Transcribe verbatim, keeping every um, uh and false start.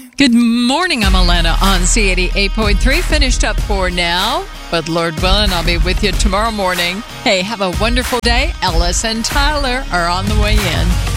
Good morning, I'm Alana on C eighty-eight point three. Finished up for now, but Lord willing, I'll be with you tomorrow morning. Hey, have a wonderful day. Ellis and Tyler are on the way in.